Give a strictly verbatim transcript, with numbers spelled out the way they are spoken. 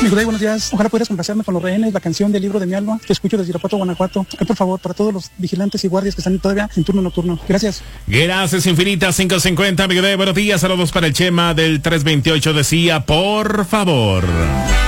Miguel, buenos días. Ojalá pudieras complacerme con Los Rehenes, la canción del Libro de mi alma. Te escucho desde Irapuato, Guanajuato. Ay, por favor, para todos los vigilantes y guardias que están todavía en turno nocturno. Gracias. Gracias infinitas, cinco cincuenta, Miguel. Buenos días, saludos para el Chema del tres veintiocho. Decía, por favor.